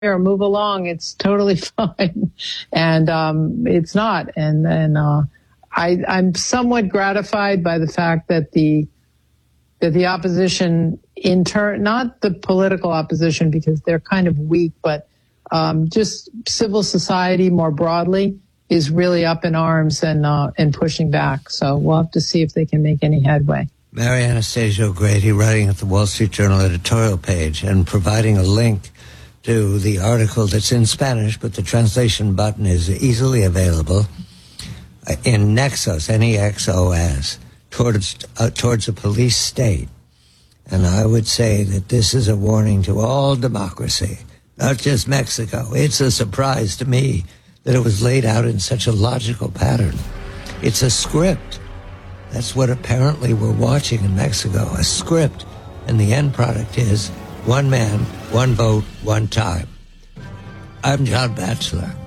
or move along. It's totally fine. And it's not. And I'm somewhat gratified by the fact that the opposition, in turn, not the political opposition because they're kind of weak, but just civil society more broadly is really up in arms and pushing back. So we'll have to see if they can make any headway. Mary Anastasia O'Grady, writing at the Wall Street Journal editorial page and providing a link to the article that's in Spanish, but the translation button is easily available in Nexos, N-E-X-O-S, towards a police state. And I would say that this is a warning to all democracy, not just Mexico. It's a surprise to me that it was laid out in such a logical pattern. It's a script. That's what apparently we're watching in Mexico, a script. And the end product is one man, one vote, one time. I'm John Batchelor.